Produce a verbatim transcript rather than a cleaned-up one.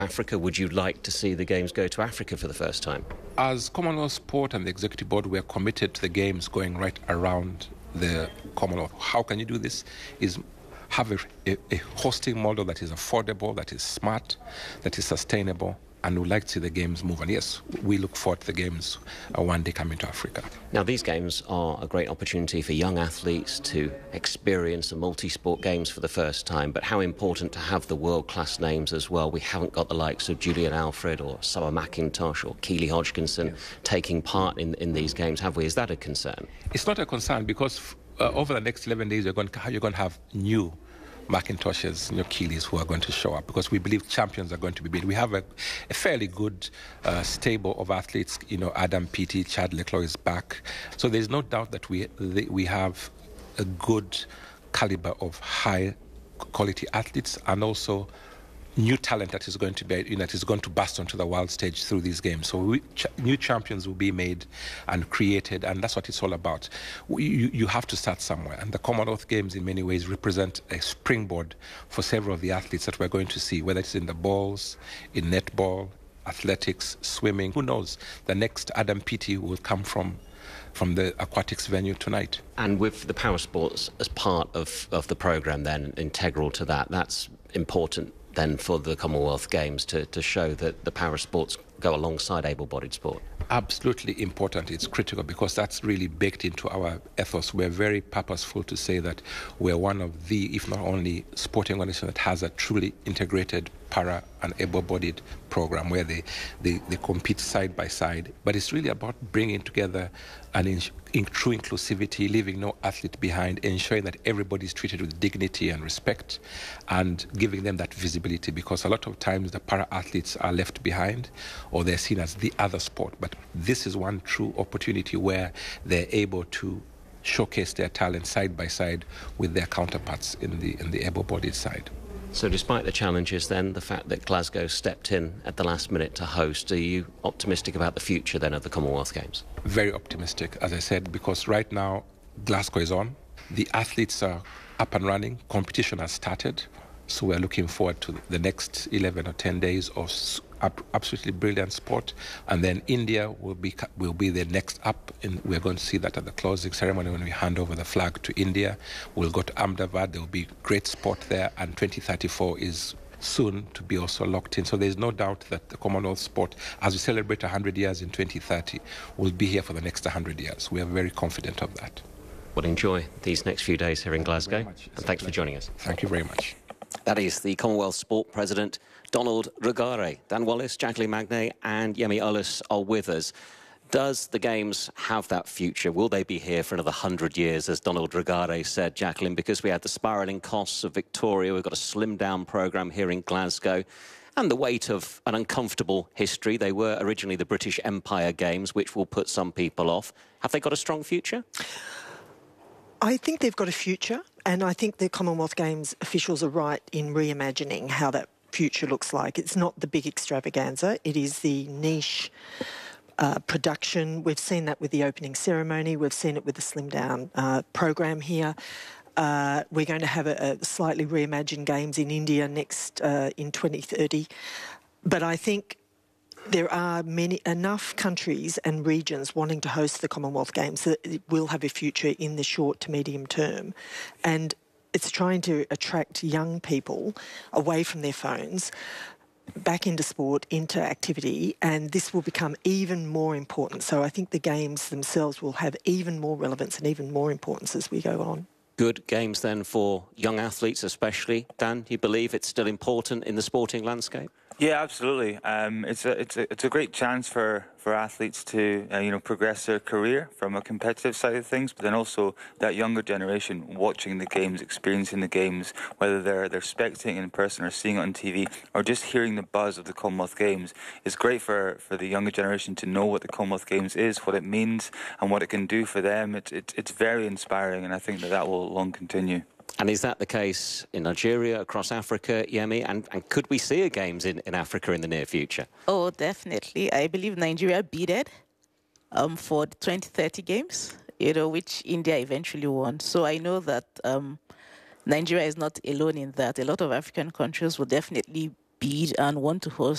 Africa, would you like to see the Games go to Africa for the first time? As Commonwealth Sport and the Executive Board, we are committed to the Games going right around the Commonwealth. How can you do this? Is have a, a, a hosting model that is affordable, that is smart, that is sustainable, and we'd like to see the Games move. And yes, we look forward to the Games uh, one day coming to Africa. Now, these Games are a great opportunity for young athletes to experience the multi-sport Games for the first time, but how important to have the world-class names as well. We haven't got the likes of Julian Alfred or Summer McIntosh or Keely Hodgkinson yes. taking part in, in these Games, have we? Is that a concern? It's not a concern because uh, over the next eleven days, you're going to, you're going to have new Macintoshes, you know, Keelys who are going to show up because we believe champions are going to be built. We have a, a fairly good uh, stable of athletes. You know, Adam Peaty, Chad Leclerc is back. So there's no doubt that we we have a good caliber of high quality athletes and also new talent that is going to be, you know, that is going to burst onto the world stage through these Games. So we, ch- new champions will be made and created, and that's what it's all about. We, you, you have to start somewhere, and the Commonwealth Games in many ways represent a springboard for several of the athletes that we're going to see, whether it's in the balls, in netball, athletics, swimming. Who knows? The next Adam Peaty will come from from the aquatics venue tonight. And with the power sports as part of, of the programme then, integral to that, that's important then for the Commonwealth Games to, to show that the para sports go alongside able-bodied sport? Absolutely important. It's critical because that's really baked into our ethos. We're very purposeful to say that we're one of the, if not only, sporting organization that has a truly integrated para and able-bodied program where they, they, they compete side by side. But it's really about bringing together an in, in true inclusivity, leaving no athlete behind, ensuring that everybody is treated with dignity and respect, and giving them that visibility, because a lot of times the para-athletes are left behind or they're seen as the other sport. But this is one true opportunity where they're able to showcase their talent side by side with their counterparts in the in the able-bodied side. So despite the challenges then, the fact that Glasgow stepped in at the last minute to host, are you optimistic about the future then of the Commonwealth Games? Very optimistic, as I said, because right now Glasgow is on. The athletes are up and running. Competition has started. So we're looking forward to the next eleven or ten days of absolutely brilliant sport. And then India will be will be the next up. And we're going to see that at the closing ceremony when we hand over the flag to India. We'll go to Ahmedabad. There will be great sport there. And twenty thirty-four is soon to be also locked in. So there's no doubt that the Commonwealth sport, as we celebrate one hundred years in twenty thirty, will be here for the next one hundred years. We are very confident of that. Well, enjoy these next few days here in Glasgow. And thanks for joining us. Thank you very much. That is the Commonwealth Sport President, Donald Rugare. Dan Wallace, Jacqueline Magnay and Yemi Ulis are with us. Does the Games have that future? Will they be here for another one hundred years, as Donald Rugare said, Jacqueline? Because we had the spiralling costs of Victoria, we've got a slimmed-down programme here in Glasgow, and the weight of an uncomfortable history. They were originally the British Empire Games, which will put some people off. Have they got a strong future? I think they've got a future, and I think the Commonwealth Games officials are right in reimagining how that future looks like. It's not the big extravaganza, it is the niche uh, production. We've seen that with the opening ceremony, we've seen it with the slimmed down uh, program here. Uh, we're going to have a, a slightly reimagined Games in India next uh, in twenty thirty. But I think there are many enough countries and regions wanting to host the Commonwealth Games that it will have a future in the short to medium term. And it's trying to attract young people away from their phones, back into sport, into activity, and this will become even more important. So I think the Games themselves will have even more relevance and even more importance as we go on. Good Games then for young athletes especially. Dan, you believe it's still important in the sporting landscape? Yeah, absolutely. Um, it's a it's a it's a great chance for, for athletes to uh, you know progress their career from a competitive side of things, but then also that younger generation watching the Games, experiencing the Games, whether they're they're spectating in person or seeing it on T V or just hearing the buzz of the Commonwealth Games. It's great for, for the younger generation to know what the Commonwealth Games is, what it means, and what it can do for them. It's it, it's very inspiring, and I think that that will long continue. And is that the case in Nigeria, across Africa, Yemi? And, and could we see a Games in, in Africa in the near future? Oh, definitely. I believe Nigeria bidded um, for the twenty thirty Games, you know, which India eventually won. So I know that um, Nigeria is not alone in that. A lot of African countries will definitely bid and want to host